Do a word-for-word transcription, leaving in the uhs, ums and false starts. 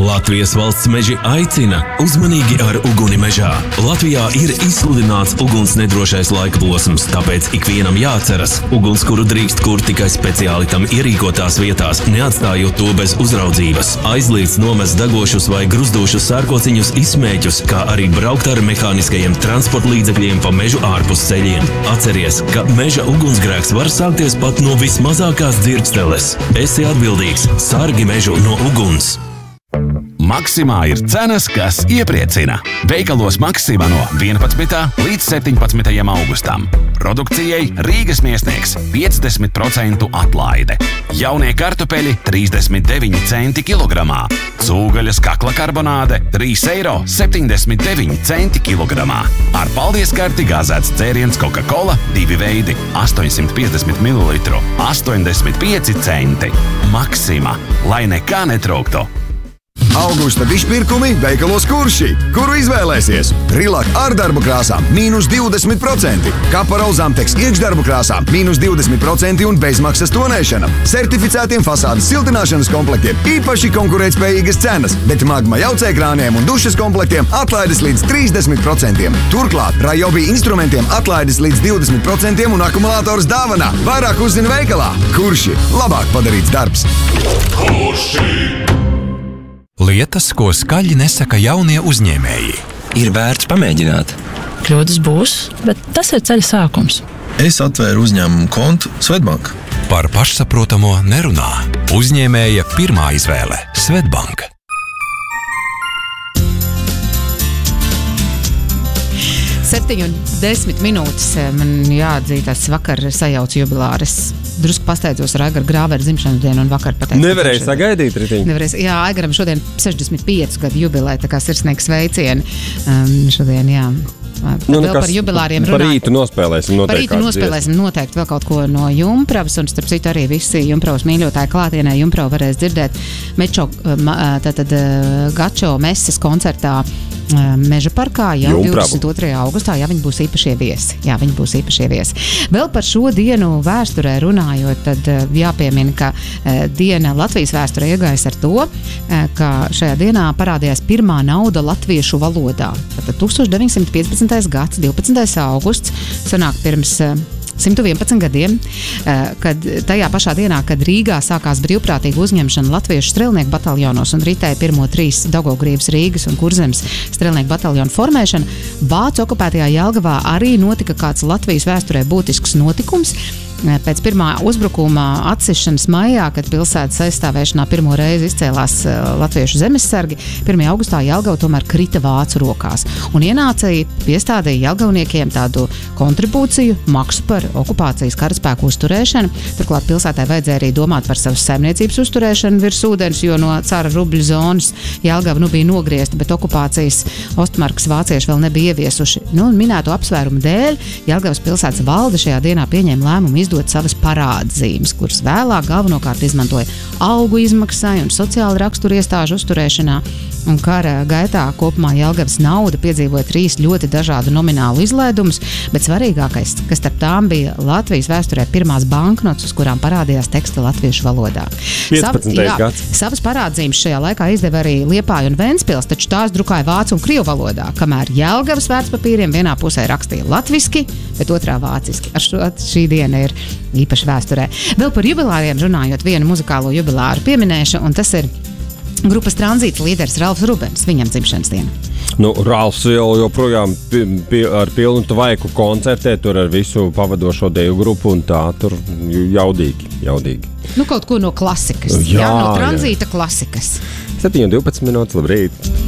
Latvijas valsts meži aicina uzmanīgi ar uguni mežā. Latvijā ir izsludināts uguns nedrošais laika posms, tāpēc ikvienam jāatceras, ugunskura drīkst kurt tikai speciāli tam ierīkotās vietās, neatstājot to bez uzraudzības. Aizliegts nomest degošus vai gruzdošus sērkociņus, izsmēķus, kā arī braukt ar mehāniskajiem transporta līdzekļiem pa mežu ārpus ceļiem. Atceries, ka meža ugunsgrēks var sākties pat no vismazākās dzirksteles. Esi atbildīgs, sargi mežu no uguns. Maksimā ir cenas, kas iepriecina. Veikalos Maksimā no vienpadsmitā līdz septiņpadsmitajam augustam. Produkcijai Rīgas Miesnieks piecdesmit procentu atlaide. Jaunie kartupeļi trīsdesmit deviņi centi kilogramā. Cūgaļas kakla karbonāde trīs eiro septiņdesmit deviņi centi kilogramā. Ar paldies karti gāzēts dzēriens Coca-Cola divi veidi astoņsimt piecdesmit mililitru astoņdesmit pieci centi. Maksimā, lai nekā netrūktu. Augusta dišpirkumi veikalos Kurši. Kuru izvēlēsies? Rilak ar darbu krāsām mīnus divdesmit procenti. Kapara Zamteks iekšdarbu krāsām mīnus divdesmit procenti un bezmaksas tonēšana. Certificētiem fasādes siltināšanas komplektiem īpaši konkurētspējīgas cenas, bet magma jaucēkrāniem un dušas komplektiem atlaides līdz trīsdesmit procentiem. Turklāt Rajobi instrumentiem atlaides līdz divdesmit procentiem un akumulators dāvanā. Vairāk uzzina veikalā. Kurši. Labāk padarīts darbs. Kurši. Lietas, ko skaļi nesaka jaunie uzņēmēji. Ir vērts pamēģināt. Kļūdas būs, bet tas ir ceļa sākums. Es atvēru uzņēmumu kontu Svetbank. Par pašsaprotamo nerunā. Uzņēmēja pirmā izvēle – Svetbank. Septiņi un desmit minūtes man jāatzītās vakar sajaucu jubilāres. Drusku pasteidzos ar Aigaru Grāveru dzimšanas dienu un vakar pateicu. Nevarēja sagaidīt, Ritiņ? Nevarēja. Jā, Aigaram šodien sešdesmit piecu gadu jubilē, tā kā sirsnīgs sveicieni. Um, šodien, jā. Nu, vēl par jubilāriem runājot. Par rītu nospēlēsim noteikti. Par rītu nospēlēsim noteikti vēl kaut ko no Jumpravas, un starp citu arī visi Jumpravas mīļotāji klātienē Jumprava varēs dzirdēt Mečo, tātad Gačo meses koncertā Meža parkā jau divdesmit otrajā augustā, jā, viņi būs īpašie viesi. Jā, viņi būs īpašie viesi. Vēl par šo dienu vēsturē runājot, tad jāpiemina, ka diena Latvijas vēsturē iegājas ar to, ka šajā dienā parādījās pirmā nauda latviešu valodā. Tātad tūkstoš deviņsimt piecpadsmitais gads, divpadsmitais augusts, sanāk pirms simt vienpadsmit gadiem, kad tajā pašā dienā, kad Rīgā sākās brīvprātīga uzņemšana latviešu strelnieku bataljonos un ritēja pirmo trīs Daugavgrības, Rīgas un Kurzemes strelnieku bataljonu formēšana, Vācu okupētajā Jelgavā arī notika kāds Latvijas vēsturē būtisks notikums. Pēc pirmā uzbrukuma atsišanas maijā, kad pilsētas aizstāvēšanā pirmo reizi izcēlās latviešu zemessargi, pirmajā augustā Jelgava tomēr krita vācu rokās. Un ienācēji piestādīja jelgavniekiem tādu kontribūciju, maksu par okupācijas karaspēku uzturēšanu. Turklāt pilsētai vajadzēja arī domāt par savas saimniecības uzturēšanu virs ūdens, jo no cara rubļu zonas Jelgava nu bija nogriezta, bet okupācijas ostmarkas vācieši vēl nebija ieviesuši. Nu, un minēto apsvērumu dēļ Jelgavas pilsētas valde šajā dienā pieņēma lēmumu izdot savas parādzīmes, kuras vēlāk galvenokārt izmantoja algu izmaksai un sociāla rakstura iestāžu uzturēšanā. Un kara gaitā kopumā Jelgavas nauda piedzīvoja trīs ļoti dažādu nominālu izlaidumus, bet svarīgākais, kas starp tām bija Latvijas vēsturē pirmās banknotes, uz kurām parādījās teksta latviešu valodā. piecpadsmitais gads. Savas parādzīmes šajā laikā izdeva arī Liepāja un Ventspils, taču tās drukāja vācu un krievu valodā, kamēr Jelgavas vērtspapīriem vienā pusē rakstīja latviski, bet otrā vāciski. Ar šo šī diena ir īpaši vēsturē. Vēl par jubilāriem runājot, vienu muzikālo jubilāru pieminēšu, un tas ir grupas Tranzīta līderis Ralfs Rubens, viņam dzimšanas diena. Nu, Ralfs jau joprojām pi, pi, ar pilnu tvaiku koncertē, tur ar visu pavadošo deju grupu un tā, tur jaudīgi, jaudīgi. Nu, kaut ko no klasikas, jā, jā no Tranzīta jā. klasikas. septiņi un divpadsmit minūtes, labrīt.